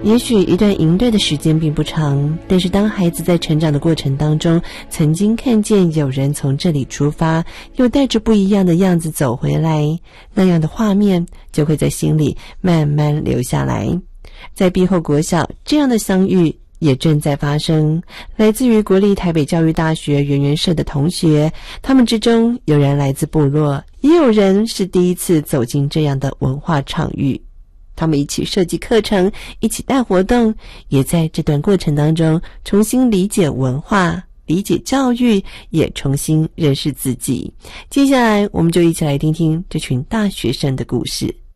也许一段营队的时间并不长，但是当孩子在成长的过程当中，曾经看见有人从这里出发，又带着不一样的样子走回来，那样的画面就会在心里慢慢留下来。在碧后国小，这样的相遇也正在发生。来自于国立台北教育大学圆圆社的同学，他们之中有人来自部落，也有人是第一次走进这样的文化场域。他们一起设计课程，一起带活动，也在这段过程当中重新理解文化，理解教育，也重新认识自己。接下来我们就一起来听听这群大学生的故事。